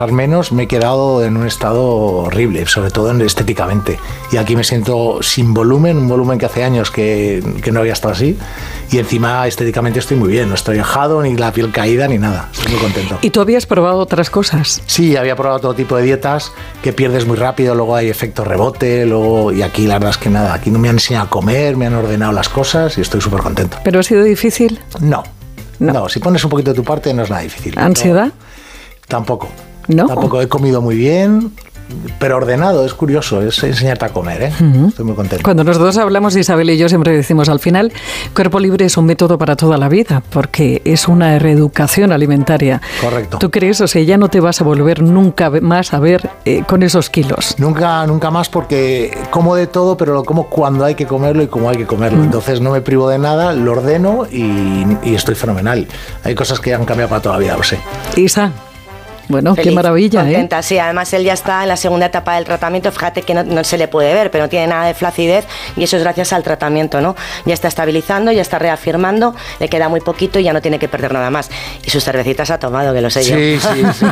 menos me he quedado en un estado horrible, sobre todo estéticamente. Y aquí me siento sin volumen, un volumen que hace años que no había estado así. Y encima estéticamente estoy muy bien, no estoy enojado, ni la piel caída, ni nada. Estoy muy contento. ¿Y tú habías probado otras cosas? Sí, había probado todo tipo de dietas que pierdes muy rápido, luego hay efecto rebote, y aquí la verdad es que nada, aquí no me han enseñado a comer, me han ordenado las cosas y estoy súper contento. ¿Pero ha sido difícil? No, si pones un poquito de tu parte no es nada difícil. ¿Ansiedad? No, tampoco. ¿No? Tampoco, he comido muy bien, pero ordenado, es curioso, es enseñarte a comer, ¿eh? Estoy muy contento. Cuando nosotros hablamos, Isabel y yo siempre decimos al final, Cuerpo Libre es un método para toda la vida, porque es una reeducación alimentaria. Correcto. ¿Tú crees? O sea, ya no te vas a volver nunca más a ver con esos kilos. Nunca más, porque como de todo, pero lo como cuando hay que comerlo y como hay que comerlo. Entonces no me privo de nada, lo ordeno y estoy fenomenal. Hay cosas que han cambiado para toda la vida, lo sé. Isa. Bueno, feliz, qué maravilla, contenta, sí. Además, él ya está en la segunda etapa del tratamiento. Fíjate que no se le puede ver, pero no tiene nada de flacidez y eso es gracias al tratamiento, ¿no? Ya está estabilizando, ya está reafirmando, le queda muy poquito y ya no tiene que perder nada más. Y sus cervecitas ha tomado, que lo sé yo. Sí.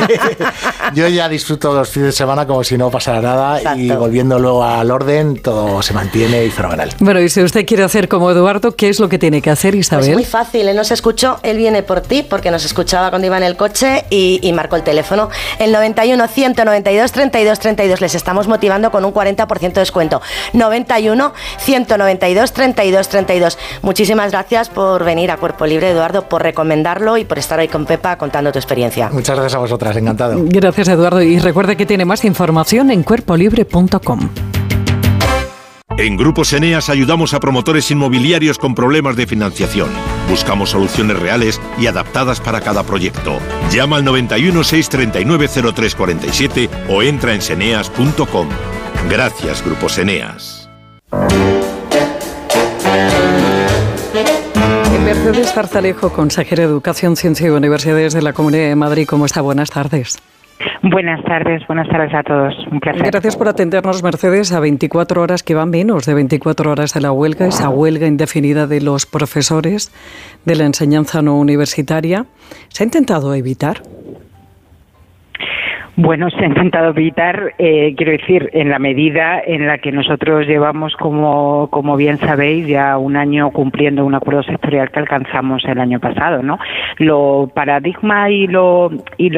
Yo ya disfruto los fines de semana como si no pasara nada. Exacto. Y volviendo luego al orden, todo se mantiene y fenomenal. Bueno, y si usted quiere hacer como Eduardo, ¿qué es lo que tiene que hacer, Isabel? Pues muy fácil, él nos escuchó, él viene por ti, porque nos escuchaba cuando iba en el coche y marcó el teléfono, el 91 192 32 32. Les estamos motivando con un 40% de descuento. 91 192 32 32. Muchísimas gracias por venir a Cuerpo Libre, Eduardo, por recomendarlo y por estar hoy con Pepa contando tu experiencia. Muchas gracias a vosotras, encantado. Gracias, Eduardo, y recuerde que tiene más información en cuerpolibre.com. En Grupos Eneas ayudamos a promotores inmobiliarios con problemas de financiación. Buscamos soluciones reales y adaptadas para cada proyecto. Llama al 91 639 0347 o entra en seneas.com. Gracias, Grupos Eneas. Mercedes Zarzalejo, consejera de Educación, Ciencia y Universidades de la Comunidad de Madrid. ¿Cómo está? Buenas tardes. Buenas tardes a todos. Un placer. Gracias por atendernos, Mercedes, a 24 horas, que van menos de 24 horas de la huelga, esa huelga indefinida de los profesores de la enseñanza no universitaria. ¿Se ha intentado evitar? Bueno, se ha intentado evitar, quiero decir, en la medida en la que nosotros llevamos, como bien sabéis, ya un año cumpliendo un acuerdo sectorial que alcanzamos el año pasado, ¿no? Lo paradigma y lo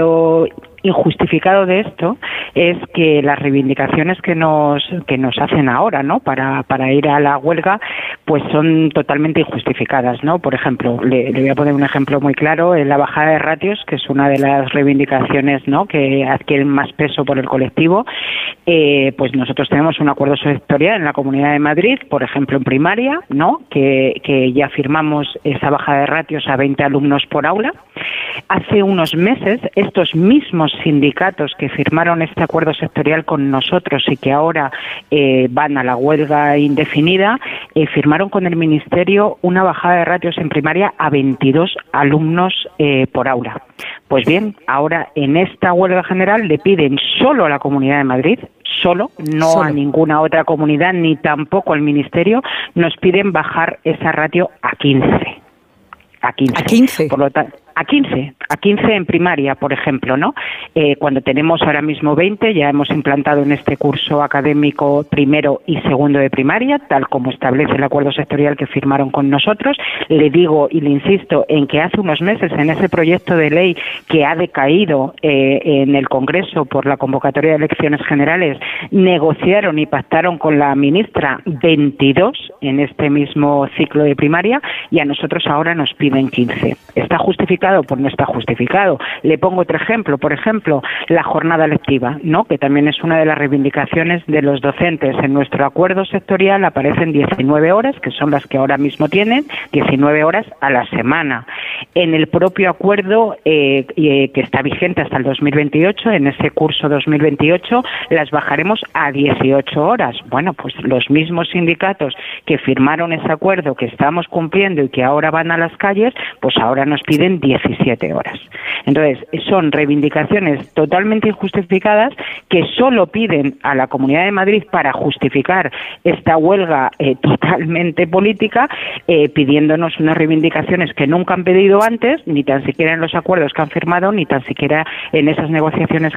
injustificado de esto es que las reivindicaciones que nos hacen ahora, ¿no?, para ir a la huelga, pues son totalmente injustificadas, ¿no? Por ejemplo, le voy a poner un ejemplo muy claro, en la bajada de ratios, que es una de las reivindicaciones, ¿no?, que adquieren más peso por el colectivo. Pues nosotros tenemos un acuerdo sectorial en la Comunidad de Madrid, por ejemplo en primaria, ¿no?, que ya firmamos esa bajada de ratios a 20 alumnos por aula. Hace unos meses, estos mismos sindicatos que firmaron este acuerdo sectorial con nosotros y que ahora van a la huelga indefinida, firmaron con el Ministerio una bajada de ratios en primaria a 22 alumnos por aula. Pues bien, ahora en esta huelga general le piden solo a la Comunidad de Madrid, solo, a ninguna otra comunidad, ni tampoco al Ministerio, nos piden bajar esa ratio a 15. A 15. Por lo tanto, a 15 en primaria, por ejemplo, ¿no? Cuando tenemos ahora mismo 20, ya hemos implantado en este curso académico primero y segundo de primaria, tal como establece el acuerdo sectorial que firmaron con nosotros. Le digo y le insisto en que hace unos meses, en ese proyecto de ley que ha decaído en el Congreso por la convocatoria de elecciones generales, negociaron y pactaron con la ministra 22 en este mismo ciclo de primaria y a nosotros ahora nos piden 15. ¿Está justificado? Pues no está justificado. Le pongo otro ejemplo, por ejemplo, la jornada lectiva, ¿no?, que también es una de las reivindicaciones de los docentes. En nuestro acuerdo sectorial aparecen 19 horas, que son las que ahora mismo tienen, 19 horas a la semana. En el propio acuerdo que está vigente hasta el 2028, en ese curso 2028, las bajaremos a 18 horas. Bueno, pues los mismos sindicatos que firmaron ese acuerdo, que estamos cumpliendo y que ahora van a las calles, pues ahora nos piden 18 17 horas. Entonces, son reivindicaciones totalmente injustificadas que solo piden a la Comunidad de Madrid para justificar esta huelga totalmente política, pidiéndonos unas reivindicaciones que nunca han pedido antes, ni tan siquiera en los acuerdos que han firmado, ni tan siquiera en esas negociaciones